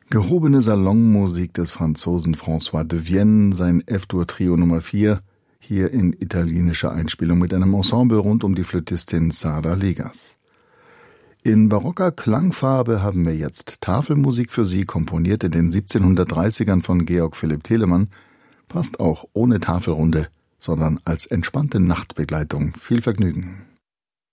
Gehobene Salonmusik des Franzosen François de Vienne, sein F-Dur-Trio Nummer 4, hier in italienischer Einspielung mit einem Ensemble rund um die Flötistin Sara Legas. In barocker Klangfarbe haben wir jetzt Tafelmusik für Sie, komponiert in den 1730ern von Georg Philipp Telemann, passt auch ohne Tafelrunde, sondern als entspannte Nachtbegleitung. Viel Vergnügen.